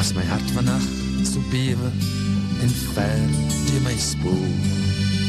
as my hart vannag so bewe en ver deur my spoel.